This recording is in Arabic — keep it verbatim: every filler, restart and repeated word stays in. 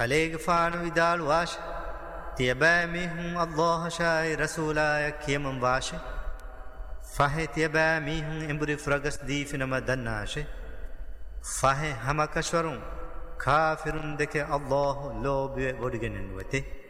عليك فان ودال واش تيباميهم الله شاي رسولا يكيم واش فهي تيباميهم امبري فرغس دي فينما دناش فهي همكشورون كافرون دك الله لو بي ودگنن وته